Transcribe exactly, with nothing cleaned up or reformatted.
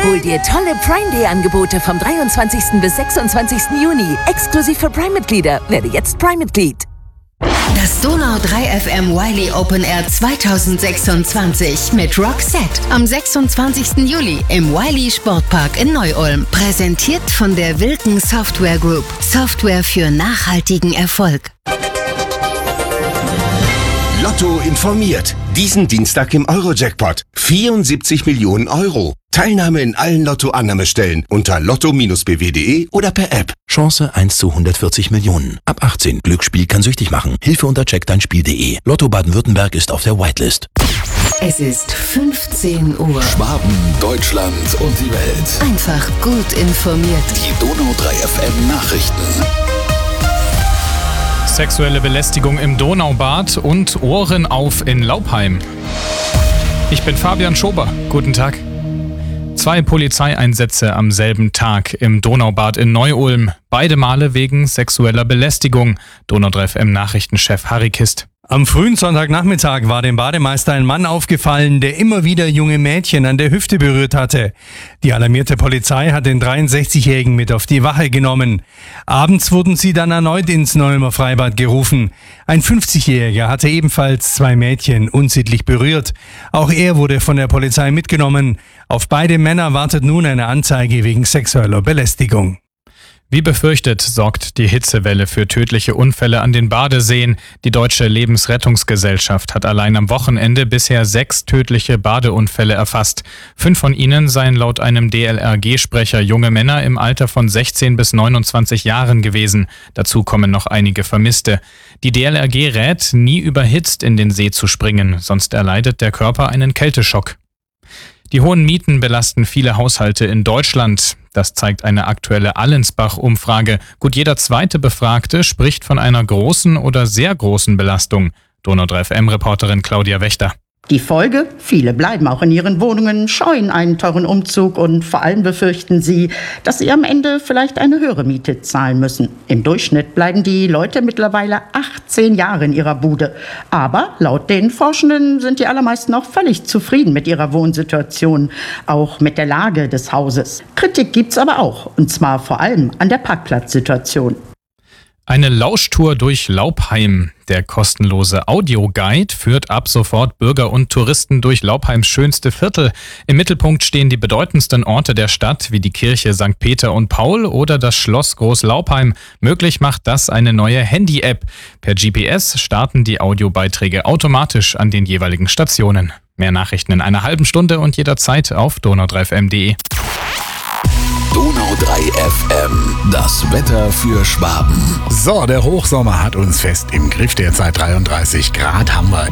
Hol dir tolle Prime Day Angebote vom dreiundzwanzigsten bis sechsundzwanzigsten Juni. Exklusiv für Prime-Mitglieder. Werde jetzt Prime-Mitglied. Das Donau drei F M Wiley Open Air zweitausendsechsundzwanzig mit Roxette am sechsundzwanzigsten Juli im Wiley Sportpark in Neu-Ulm. Präsentiert von der Wilken Software Group. Software für nachhaltigen Erfolg. Lotto informiert. Diesen Dienstag im Euro-Jackpot. vierundsiebzig Millionen Euro. Teilnahme in allen Lotto-Annahmestellen unter lotto Bindestrich b w punkt de oder per App. Chance eins zu hundertvierzig Millionen. Ab achtzehn. Glücksspiel kann süchtig machen. Hilfe unter check dein Spiel punkt de. Lotto Baden-Württemberg ist auf der Whitelist. Es ist fünfzehn Uhr. Schwaben, Deutschland und die Welt. Einfach gut informiert. Die Donau drei F M Nachrichten. Sexuelle Belästigung im Donaubad und Ohren auf in Laupheim. Ich bin Fabian Schober. Guten Tag. Zwei Polizeieinsätze am selben Tag im Donaubad in Neu-Ulm. Beide Male wegen sexueller Belästigung. Donau drei F M Nachrichtenchef Harry Kist. Am frühen Sonntagnachmittag war dem Bademeister ein Mann aufgefallen, der immer wieder junge Mädchen an der Hüfte berührt hatte. Die alarmierte Polizei hat den dreiundsechzigjährigen mit auf die Wache genommen. Abends wurden sie dann erneut ins Neu-Ulmer Freibad gerufen. Ein fünfzigjähriger hatte ebenfalls zwei Mädchen unsittlich berührt. Auch er wurde von der Polizei mitgenommen. Auf beide Männer wartet nun eine Anzeige wegen sexueller Belästigung. Wie befürchtet, sorgt die Hitzewelle für tödliche Unfälle an den Badeseen. Die Deutsche Lebensrettungsgesellschaft hat allein am Wochenende bisher sechs tödliche Badeunfälle erfasst. Fünf von ihnen seien laut einem D L R G-Sprecher junge Männer im Alter von sechzehn bis neunundzwanzig Jahren gewesen. Dazu kommen noch einige Vermisste. Die D L R G rät, nie überhitzt in den See zu springen, sonst erleidet der Körper einen Kälteschock. Die hohen Mieten belasten viele Haushalte in Deutschland. Das zeigt eine aktuelle Allensbach-Umfrage. Gut jeder zweite Befragte spricht von einer großen oder sehr großen Belastung. Donau drei F M-Reporterin Claudia Wächter. Die Folge? Viele bleiben auch in ihren Wohnungen, scheuen einen teuren Umzug und vor allem befürchten sie, dass sie am Ende vielleicht eine höhere Miete zahlen müssen. Im Durchschnitt bleiben die Leute mittlerweile achtzehn Jahre in ihrer Bude. Aber laut den Forschenden sind die allermeisten auch völlig zufrieden mit ihrer Wohnsituation, auch mit der Lage des Hauses. Kritik gibt's aber auch, und zwar vor allem an der Parkplatzsituation. Eine Lauschtour durch Laupheim. Der kostenlose Audioguide führt ab sofort Bürger und Touristen durch Laupheims schönste Viertel. Im Mittelpunkt stehen die bedeutendsten Orte der Stadt, wie die Kirche Sankt Peter und Paul oder das Schloss Groß-Laupheim. Möglich macht das eine neue Handy-App. Per G P S starten die Audiobeiträge automatisch an den jeweiligen Stationen. Mehr Nachrichten in einer halben Stunde und jederzeit auf donau drei f m punkt de. Donau drei F M, das Wetter für Schwaben. So, der Hochsommer hat uns fest im Griff. Derzeit dreiunddreißig Grad haben wir